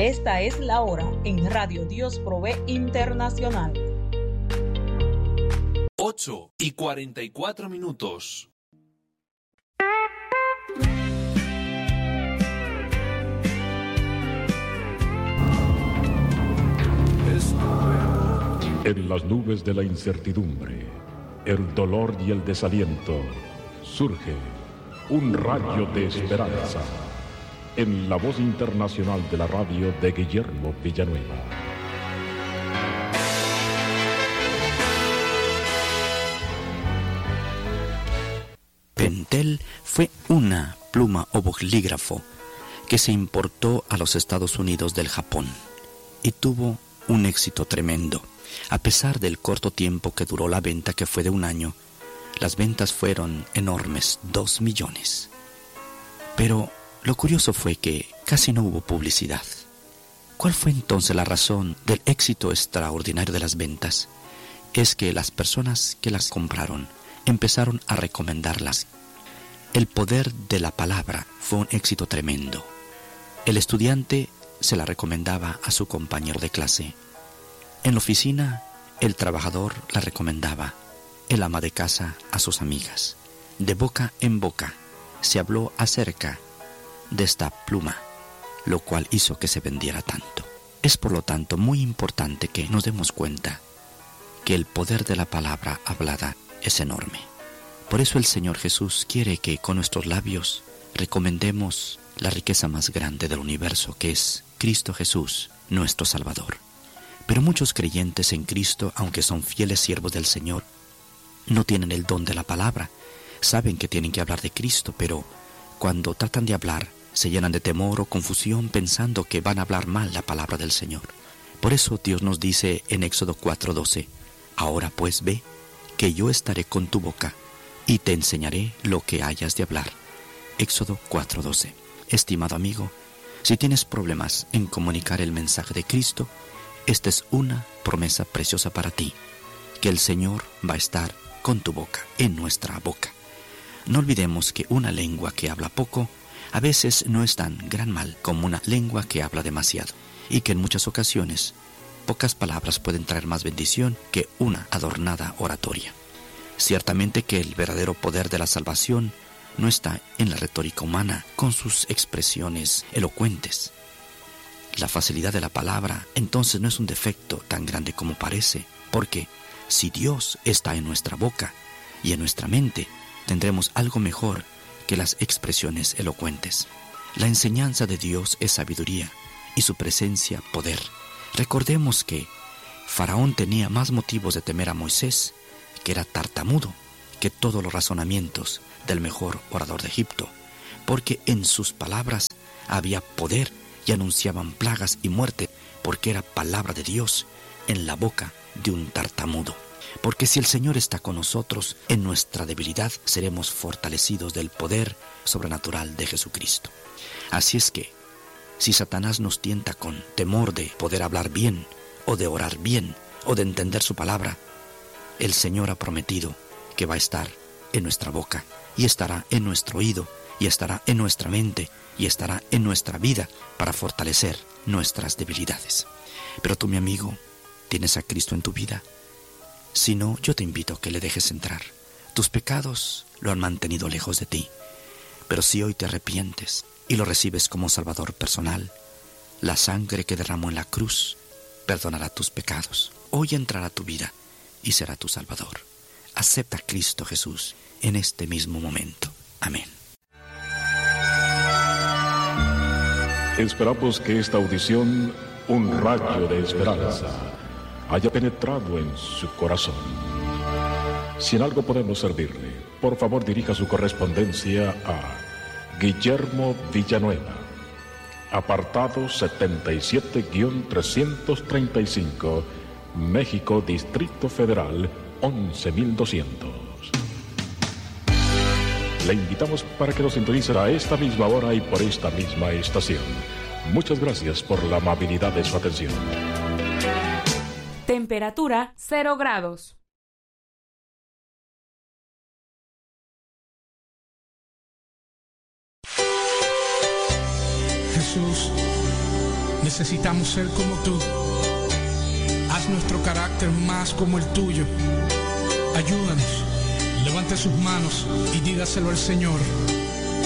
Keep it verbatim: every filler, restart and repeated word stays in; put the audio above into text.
Esta es la hora en Radio Dios Provee Internacional. ocho y cuarenta y cuatro minutos. En las nubes de la incertidumbre, el dolor y el desaliento, surge un rayo de esperanza en la voz internacional de la radio de Guillermo Villanueva. Pentel fue una pluma o bolígrafo que se importó a los Estados Unidos del Japón y tuvo un éxito tremendo. A pesar del corto tiempo que duró la venta, que fue de un año, las ventas fueron enormes, dos millones. Pero lo curioso fue que casi no hubo publicidad. ¿Cuál fue entonces la razón del éxito extraordinario de las ventas? Es que las personas que las compraron empezaron a recomendarlas. El poder de la palabra fue un éxito tremendo. El estudiante se la recomendaba a su compañero de clase. En la oficina, el trabajador la recomendaba, el ama de casa a sus amigas. De boca en boca se habló acerca de esta pluma, lo cual hizo que se vendiera tanto. Es por lo tanto muy importante que nos demos cuenta que el poder de la palabra hablada es enorme. Por eso el Señor Jesús quiere que con nuestros labios recomendemos la riqueza más grande del universo, que es Cristo Jesús, nuestro Salvador. Pero muchos creyentes en Cristo, aunque son fieles siervos del Señor, no tienen el don de la palabra. Saben que tienen que hablar de Cristo, pero cuando tratan de hablar, se llenan de temor o confusión pensando que van a hablar mal la palabra del Señor. Por eso Dios nos dice en Éxodo cuatro doce, ahora pues ve, que yo estaré con tu boca y te enseñaré lo que hayas de hablar. Éxodo cuatro doce. Estimado amigo, si tienes problemas en comunicar el mensaje de Cristo, esta es una promesa preciosa para ti, que el Señor va a estar con tu boca, en nuestra boca. No olvidemos que una lengua que habla poco, a veces no es tan gran mal como una lengua que habla demasiado, y que en muchas ocasiones, pocas palabras pueden traer más bendición que una adornada oratoria. Ciertamente que el verdadero poder de la salvación no está en la retórica humana con sus expresiones elocuentes. La facilidad de la palabra entonces no es un defecto tan grande como parece, porque si Dios está en nuestra boca y en nuestra mente, tendremos algo mejor que las expresiones elocuentes. La enseñanza de Dios es sabiduría y su presencia poder. Recordemos que Faraón tenía más motivos de temer a Moisés, que era tartamudo, que todos los razonamientos del mejor orador de Egipto, porque en sus palabras había poder y anunciaban plagas y muerte, porque era palabra de Dios en la boca de un tartamudo. Porque si el Señor está con nosotros, en nuestra debilidad seremos fortalecidos del poder sobrenatural de Jesucristo. Así es que, si Satanás nos tienta con temor de poder hablar bien, o de orar bien, o de entender su palabra, el Señor ha prometido que va a estar en nuestra boca, y estará en nuestro oído, y estará en nuestra mente, y estará en nuestra vida para fortalecer nuestras debilidades. Pero tú, mi amigo, ¿tienes a Cristo en tu vida? Si no, yo te invito a que le dejes entrar. Tus pecados lo han mantenido lejos de ti. Pero si hoy te arrepientes y lo recibes como Salvador personal, la sangre que derramó en la cruz perdonará tus pecados. Hoy entrará a tu vida y será tu Salvador. Acepta a Cristo Jesús en este mismo momento. Amén. Esperamos que esta audición, un rayo de esperanza, haya penetrado en su corazón. Si en algo podemos servirle, por favor dirija su correspondencia a Guillermo Villanueva, apartado setenta y siete trescientos treinta y cinco, México, Distrito Federal, once mil doscientos. Le invitamos para que nos sintonice a esta misma hora y por esta misma estación. Muchas gracias por la amabilidad de su atención. Temperatura cero grados. Jesús, Necesitamos ser como tú. Haz nuestro carácter más como el tuyo. Ayúdanos. Levante sus manos y dígaselo al Señor.